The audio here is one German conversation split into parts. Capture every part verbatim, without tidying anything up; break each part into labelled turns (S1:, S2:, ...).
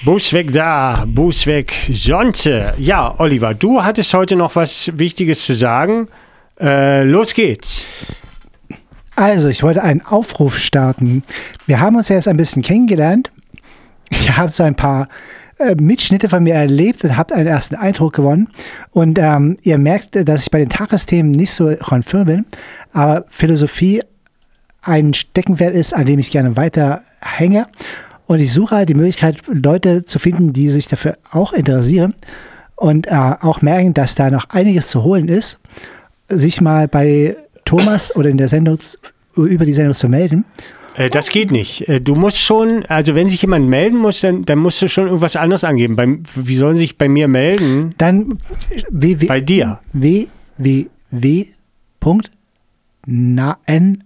S1: Busweg da, Busweg Sonte. Ja, Oliver, du hattest heute noch was Wichtiges zu sagen. Äh, los geht's.
S2: Also, ich wollte einen Aufruf starten. Wir haben uns ja jetzt ein bisschen kennengelernt. Ich habe so ein paar äh, Mitschnitte von mir erlebt und habe einen ersten Eindruck gewonnen. Und ähm, ihr merkt, dass ich bei den Tagesthemen nicht so konfirm bin, aber Philosophie ein Steckenpferd ist, an dem ich gerne weiter hänge. Und ich suche halt die Möglichkeit, Leute zu finden, die sich dafür auch interessieren und äh, auch merken, dass da noch einiges zu holen ist, sich mal bei Thomas oder in der Sendung über die Sendung zu melden.
S1: Äh, das geht nicht. Äh, du musst schon, also wenn sich jemand melden muss, dann, dann musst du schon irgendwas anderes angeben. Beim, wie sollen sie sich bei mir melden?
S2: Dann w, w,
S1: bei dir.
S2: w w w punkt name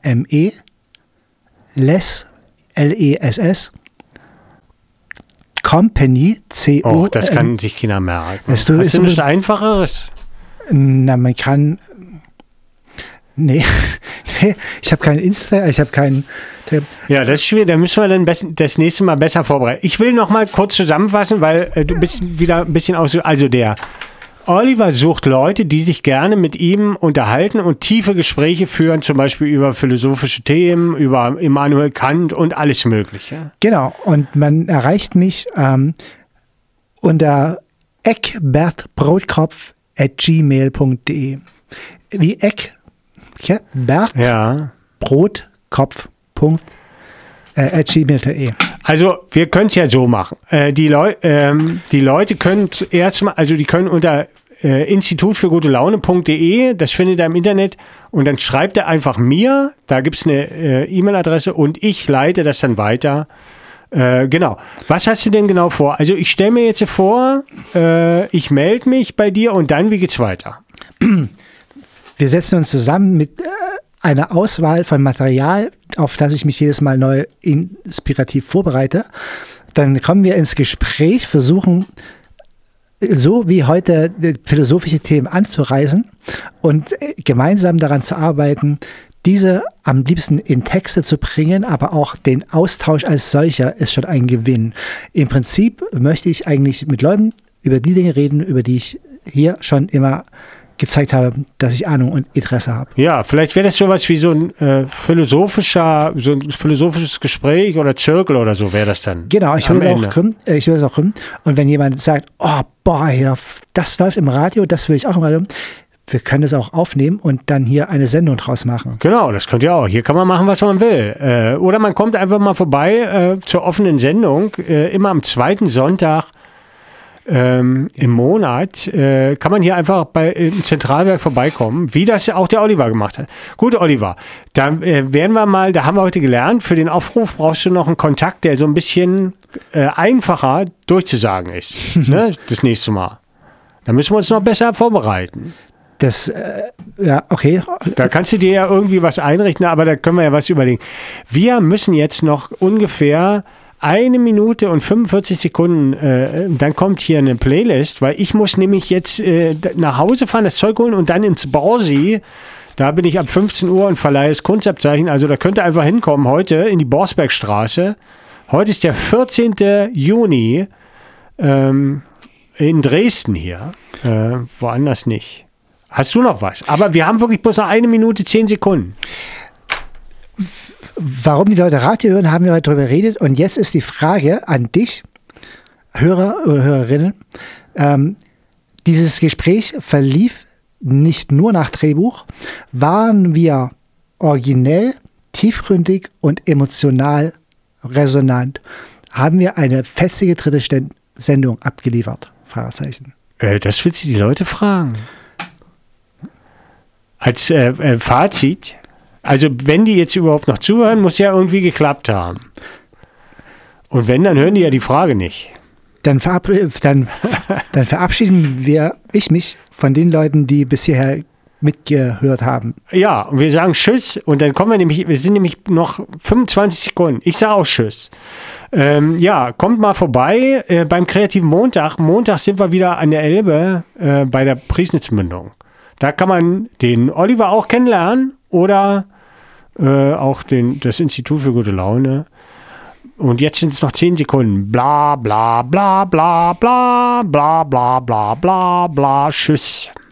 S2: less L E S S Company C O.
S1: Oh, das kann sich keiner merken.
S2: Hast du,
S1: Hast du nichts Einfacheres?
S2: Na, man kann. Nee, nee ich habe kein Insta, ich habe keinen.
S1: Ja, das ist schwierig. Da müssen wir dann das nächste Mal besser vorbereiten. Ich will noch mal kurz zusammenfassen, weil äh, du bist wieder ein bisschen aus. Also der Oliver sucht Leute, die sich gerne mit ihm unterhalten und tiefe Gespräche führen, zum Beispiel über philosophische Themen, über Immanuel Kant und alles Mögliche.
S2: Genau, und man erreicht mich ähm, unter eckbertbrotkopf at gmail punkt de. Wie Eck, ja, Bert,
S1: ja.
S2: Brotkopf punkt at gmail punkt de.
S1: Also wir können es ja so machen. Äh, die, Leu ähm, die Leute können erstmal, also die können unter äh, institut für gute laune punkt de, das findet ihr im Internet, und dann schreibt er einfach mir, da gibt es eine äh, E-Mail-Adresse und ich leite das dann weiter. Äh, genau. Was hast du denn genau vor? Also ich stelle mir jetzt vor, äh, ich melde mich bei dir und dann, wie geht's weiter?
S2: Wir setzen uns zusammen mit äh, einer Auswahl von Material, auf das ich mich jedes Mal neu inspirativ vorbereite. Dann kommen wir ins Gespräch, versuchen so wie heute philosophische Themen anzureißen und gemeinsam daran zu arbeiten, diese am liebsten in Texte zu bringen, aber auch den Austausch als solcher ist schon ein Gewinn. Im Prinzip möchte ich eigentlich mit Leuten über die Dinge reden, über die ich hier schon immer gezeigt habe, dass ich Ahnung und Interesse habe.
S1: Ja, vielleicht wäre das sowas wie so ein äh, philosophischer, so ein philosophisches Gespräch oder Zirkel oder so wäre das dann.
S2: Genau, ich würde es auch kommen. Ich würde es auch kommen. Und wenn jemand sagt, oh, boah, ja, das läuft im Radio, das will ich auch im Radio, wir können das auch aufnehmen und dann hier eine Sendung draus machen.
S1: Genau, das könnt ihr auch. Hier kann man machen, was man will. Äh, oder man kommt einfach mal vorbei äh, zur offenen Sendung, äh, immer am zweiten Sonntag Ähm, im Monat, äh, kann man hier einfach bei, im Zentralwerk vorbeikommen, wie das auch der Oliver gemacht hat. Gut, Oliver, da äh, werden wir mal, da haben wir heute gelernt, für den Aufruf brauchst du noch einen Kontakt, der so ein bisschen äh, einfacher durchzusagen ist, ne, das nächste Mal. Da müssen wir uns noch besser vorbereiten.
S2: Das, äh, ja, okay.
S1: Da kannst du dir ja irgendwie was einrichten, aber da können wir ja was überlegen. Wir müssen jetzt noch ungefähr eine Minute und fünfundvierzig Sekunden, äh, dann kommt hier eine Playlist, weil ich muss nämlich jetzt äh, nach Hause fahren, das Zeug holen und dann ins Borsi. Da bin ich ab fünfzehn Uhr und verleihe das Kunstabzeichen. Also da könnt ihr einfach hinkommen heute in die Borsbergstraße. Heute ist der vierzehnten Juni ähm, in Dresden hier. Äh, woanders nicht. Hast du noch was? Aber wir haben wirklich bloß noch eine Minute, zehn Sekunden.
S2: Warum die Leute Radio hören, haben wir heute darüber geredet. Und jetzt ist die Frage an dich, Hörer oder Hörerinnen. Ähm, dieses Gespräch verlief nicht nur nach Drehbuch. Waren wir originell, tiefgründig und emotional resonant? Haben wir eine festige dritte St- Sendung abgeliefert? Fragezeichen.
S1: Äh, das willst du die Leute fragen. Als äh, äh, Fazit... Also wenn die jetzt überhaupt noch zuhören, muss ja irgendwie geklappt haben. Und wenn, dann hören die ja die Frage nicht.
S2: Dann, verab- dann, dann verabschieden wir, ich mich, von den Leuten, die bis hierher mitgehört haben.
S1: Ja, und wir sagen Tschüss und dann kommen wir nämlich, wir sind nämlich noch fünfundzwanzig Sekunden. Ich sage auch Tschüss. Ähm, ja, kommt mal vorbei äh, beim Kreativen Montag. Montag sind wir wieder an der Elbe äh, bei der Priesnitzmündung. Da kann man den Oliver auch kennenlernen oder äh, auch den, das Institut für gute Laune. Und jetzt sind es noch zehn Sekunden. Bla bla bla bla bla bla bla bla bla bla. Tschüss.